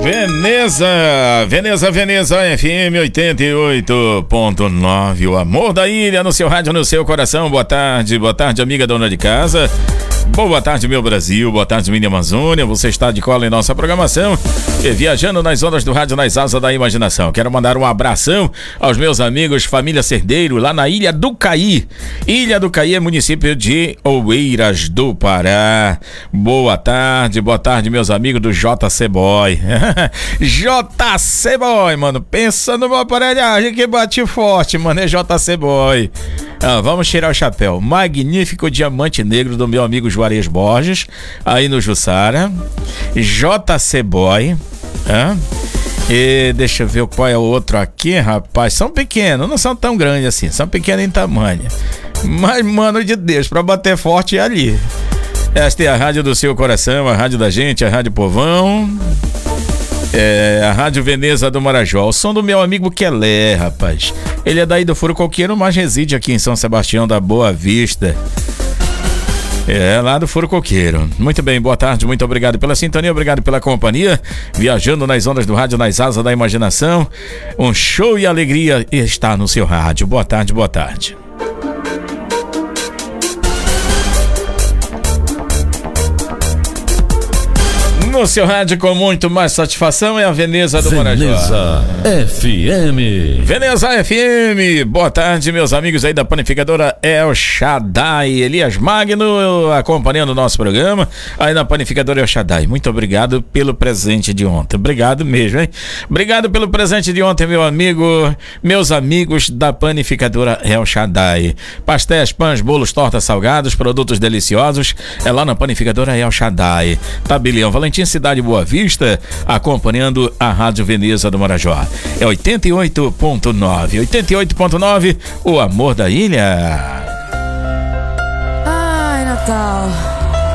Veneza FM 88.9, o amor da ilha no seu rádio, no seu coração. Boa tarde, amiga dona de casa. Boa tarde, meu Brasil, boa tarde, minha Amazônia. Você está de cola em nossa programação e viajando nas ondas do rádio, nas asas da imaginação. Quero mandar um abração aos meus amigos, família Cerdeiro, lá na Ilha do Caí. Ilha do Caí é município de Oeiras do Pará. Boa tarde, meus amigos do JC Boy. JC Boy, mano, pensa numa aparelhagem que bate forte, mano, é JC Boy. Vamos tirar o chapéu. Magnífico diamante negro do meu amigo Juarez Borges, aí no Jussara. JC Boy. E deixa eu ver qual é o outro aqui, rapaz. São pequenos, não são tão grandes assim, são pequenos em tamanho. Mas, mano de Deus, pra bater forte é ali. Esta é a rádio do seu coração, a rádio da gente, a Rádio Povão. A Rádio Veneza do Marajó. O som do meu amigo Kelé, rapaz. Ele é daí do Furo Coqueiro, mas reside aqui em São Sebastião da Boa Vista. Lá do Furo Coqueiro. Muito bem, boa tarde, muito obrigado pela sintonia, obrigado pela companhia. Viajando nas ondas do rádio, nas asas da imaginação. Um show e alegria está no seu rádio. Boa tarde, boa tarde. No seu rádio com muito mais satisfação é a Veneza do Marajó. Veneza FM. Veneza FM. Boa tarde, meus amigos aí da panificadora El Shaddai. Elias Magno acompanhando o nosso programa aí na panificadora El Shaddai. Muito obrigado pelo presente de ontem. Obrigado mesmo, hein? Obrigado pelo presente de ontem, meus amigos da panificadora El Shaddai. Pastéis, pães, bolos, tortas, salgados, produtos deliciosos. É lá na panificadora El Shaddai. Tabelião Valentim, Cidade Boa Vista, acompanhando a Rádio Veneza do Marajó. É 88.9, o amor da ilha. Ai, Natal.